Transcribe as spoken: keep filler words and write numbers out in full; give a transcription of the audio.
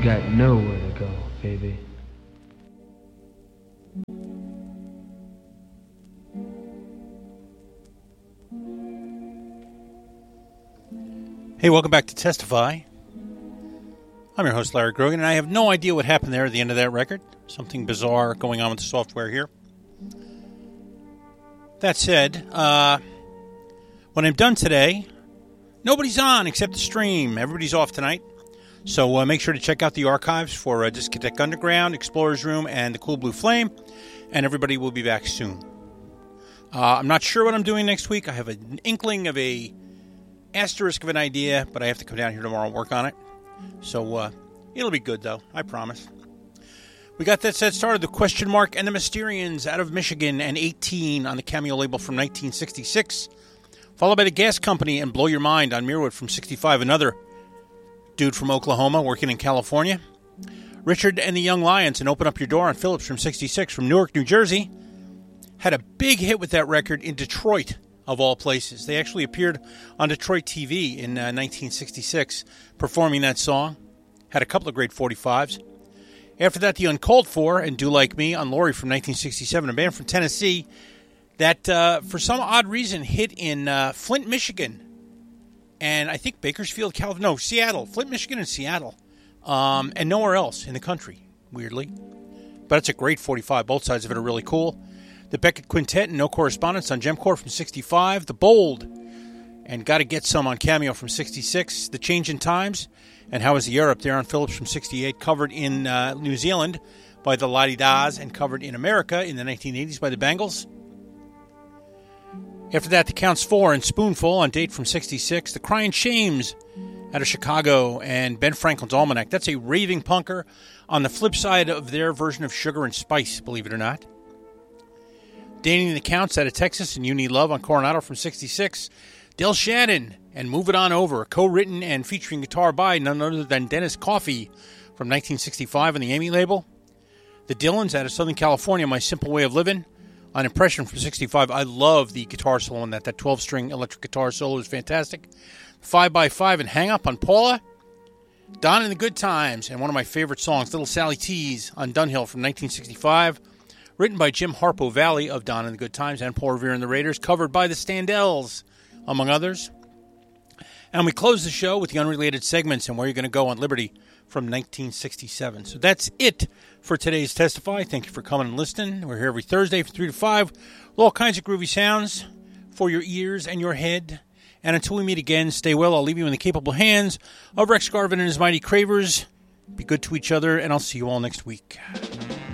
got nowhere to go, baby. Hey, welcome back to Testify. I'm your host, Larry Grogan, and I have no idea what happened there at the end of that record. Something bizarre going on with the software here. That said, uh, when I'm done today, nobody's on except the stream. Everybody's off tonight. So uh, make sure to check out the archives for uh, Discotheque Underground, Explorer's Room, and the Cool Blue Flame. And everybody will be back soon. Uh, I'm not sure what I'm doing next week. I have an inkling of a asterisk of an idea, but I have to come down here tomorrow and work on it. So uh, it'll be good, though. I promise. We got that set started. The Question Mark and the Mysterians out of Michigan and eighteen on the Cameo label from nineteen sixty-six. Followed by the Gas Company and Blow Your Mind on Mirwood from sixty-five. Another dude from Oklahoma working in California. Richard and the Young Lions and Open Up Your Door on Phillips from sixty-six. From Newark, New Jersey. Had a big hit with that record in Detroit, of all places. They actually appeared on Detroit T V in uh, nineteen sixty-six performing that song. Had a couple of great forty-fives. After that, the Uncalled For and Do Like Me on Laurie from nineteen sixty-seven, a band from Tennessee that, uh, for some odd reason, hit in uh, Flint, Michigan. And I think Bakersfield, California. No, Seattle. Flint, Michigan and Seattle. Um, and nowhere else in the country, weirdly. But it's a great forty-five. Both sides of it are really cool. The Beckett Quintet and No Correspondence on Gemcore from sixty-five. The Bold and Gotta Get Some on Cameo from sixty-six. The Change in Times and How Is the Air Up There on Phillips from sixty-eight. Covered in uh, New Zealand by the La-Di-Das and covered in America in the nineteen eighties by the Bangles. After that, The Counts Four and Spoonful on Date from sixty-six. The Crying Shames out of Chicago and Ben Franklin's Almanac. That's a raving punker on the flip side of their version of Sugar and Spice, believe it or not. Danny and the Counts out of Texas and You Need Love on Coronado from sixty-six. Del Shannon and Move It On Over, co-written and featuring guitar by none other than Dennis Coffey from nineteen sixty-five on the Amy label. The Dylans out of Southern California, My Simple Way of Living on Impression from sixty-five. I love the guitar solo on that. That twelve-string electric guitar solo is fantastic. five by five and Hang Up on Paula. Don in the Good Times and one of my favorite songs, Little Sally Tease on Dunhill from nineteen sixty-five. Written by Jim Harpo Valley of Don in the Good Times and Paul Revere and the Raiders. Covered by the Standells, among others. And we close the show with the unrelated segments and Where You're Going to Go on Liberty from nineteen sixty-seven. So that's it for today's Testify. Thank you for coming and listening. We're here every Thursday from three to five with all kinds of groovy sounds for your ears and your head. And until we meet again, stay well. I'll leave you in the capable hands of Rex Garvin and his Mighty Cravers. Be good to each other, and I'll see you all next week.